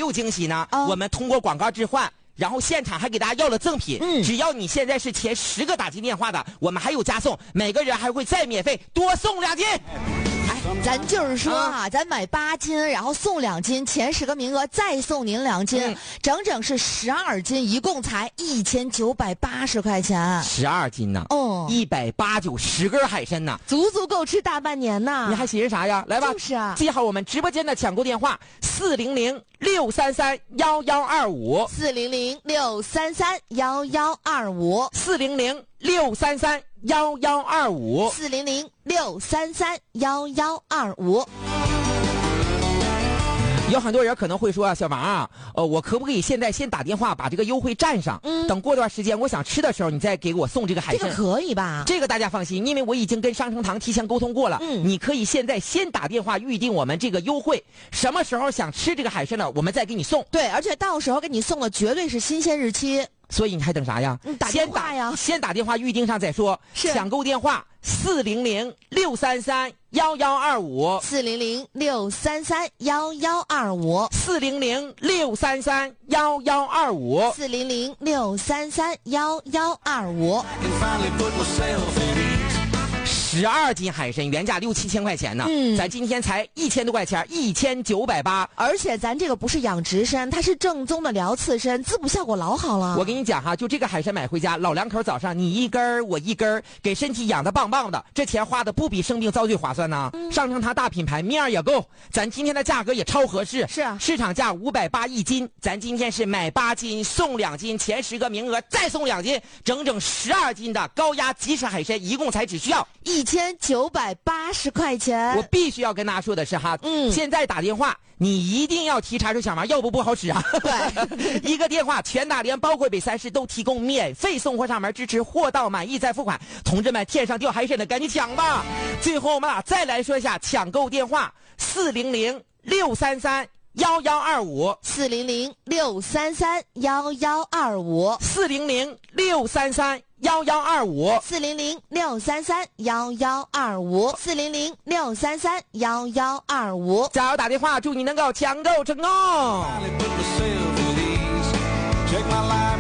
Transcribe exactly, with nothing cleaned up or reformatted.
有惊喜呢、 哦、 我们通过广告置换，然后现场还给大家要了赠品、嗯、只要你现在是前十个打进电话的，我们还有加送，每个人还会再免费多送两斤。 咱就是说啊，咱买八斤，然后送两斤，前十个名额再送您两斤、嗯，整整是十二斤，一共才一千九百八十块钱。 十二斤呢？ 哦， 一百八九十根海参呢， 足足够吃大半年呐！ 你还寻思啥呀？来吧， 就是啊， 记好我们直播间的抢购电话：四零零六三三幺幺二五， 四零零六三三幺幺二五， 四零零六三三幺幺二五， 四零零六三三幺幺二五。 有很多人可能会说啊，小王啊，呃，我可不可以现在先打电话把这个优惠占上？嗯，等过段时间我想吃的时候，你再给我送这个海参。 这个可以吧？ 这个大家放心，因为我已经跟商城堂提前沟通过了。嗯，你可以现在先打电话预定我们这个优惠，什么时候想吃这个海参呢？我们再给你送。 对，而且到时候给你送的绝对是新鲜日期。 所以你还等啥呀？ 嗯、打电话呀， 先打电话预定上再说。 是抢购电话四零零六三三幺幺二五， 四零零六三三幺幺二五， 四零零六三三幺幺二五， 四零零六三三幺幺二五。 十二斤海参原价六七千块钱呢，嗯，咱今天才一千多块钱，一千九百八。 而且咱这个不是养殖参，它是正宗的辽刺参，滋补效果老好了。 我跟你讲哈，就这个海参买回家，老两口早上你一根儿我一根儿，给身体养的棒棒的，这钱花的不比生病遭罪划算呢？嗯、上城它大品牌面也够，咱今天的价格也超合适。 是啊， 市场价五百八一斤，咱今天是买八斤送两斤，前十个名额再送两斤，整整十二斤的高压即食海参，一共才只需要一千九百八十块钱。 我必须要跟大家说的是哈， 嗯， 现在打电话你一定要提茶水小王，要不不好使啊。 对， 一个电话全大连包括北三市都提供免费送货上门，支持货到满意再付款。同志们，天上掉海参的赶紧抢吧！最后我们俩再来说一下抢购电话：四零零六三三幺幺二五， 四零零六三三幺幺二五， 四零零六三三幺幺二五， 四零零六三三幺幺二五，四零零六三三幺幺二五。 加油打电话，祝你能够抢购成功。